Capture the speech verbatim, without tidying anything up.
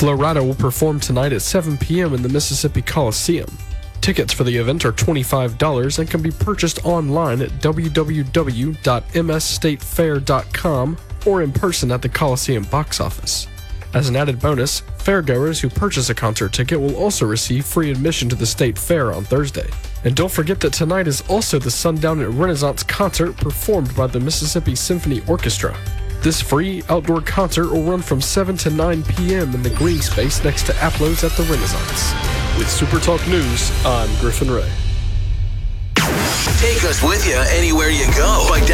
Florida will perform tonight at seven p.m. in the Mississippi Coliseum. Tickets for the event are twenty-five dollars and can be purchased online at w w w dot m s state fair dot com or in person at the Coliseum box office. As an added bonus, fairgoers who purchase a concert ticket will also receive free admission to the State Fair on Thursday. And don't forget that tonight is also the Sundown at Renaissance concert performed by the Mississippi Symphony Orchestra. This free outdoor concert will run from seven to nine p.m. in the green space next to Aplos at the Renaissance. With Super Talk News, I'm Griffin Ray. Take us with you anywhere you go by